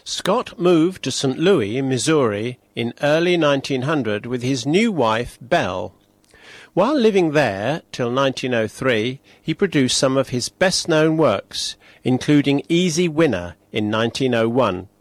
Scott moved to St. Louis, Missouri in early 1900 with his new wife, Belle. While living there till 1903, he produced some of his best-known works, including Easy Winner in 1901,